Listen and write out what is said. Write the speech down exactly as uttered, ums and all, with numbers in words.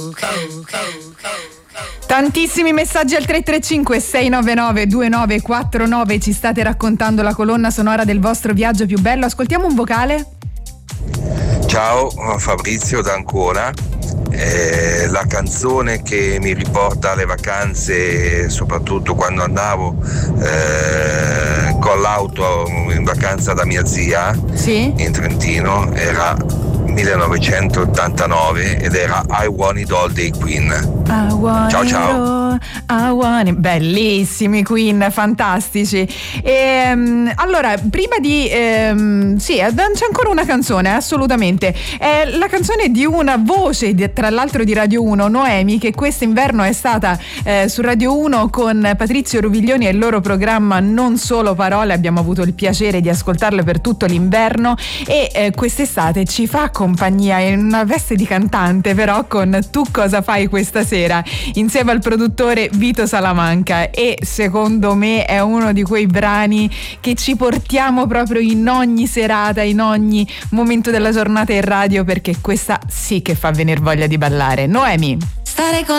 Tantissimi messaggi al tre tre cinque sei nove nove due nove quattro nove, ci state raccontando la colonna sonora del vostro viaggio più bello. Ascoltiamo un vocale. Ciao, Fabrizio da Ancona. Eh, la canzone che mi riporta alle vacanze, soprattutto quando andavo eh, con l'auto in vacanza da mia zia, sì? in Trentino, era millenovecentottantanove ed era I Want It All dei Queen. Ciao ciao. I want it. Bellissimi Queen, fantastici. E, um, allora, prima di um, sì, c'è ancora una canzone, assolutamente. È la canzone di una voce di, tra l'altro di Radio uno, Noemi, che quest'inverno è stata eh, su Radio uno con Patrizio Ruviglioni e il loro programma Non Solo Parole. Abbiamo avuto il piacere di ascoltarlo per tutto l'inverno e eh, quest'estate ci fa compagnia in una veste di cantante, però con Tu cosa fai questa sera, insieme al produttore Vito Salamanca, e secondo me è uno di quei brani che ci portiamo proprio in ogni serata, in ogni momento della giornata in radio, perché questa sì che fa venir voglia di ballare. Noemi. Stare con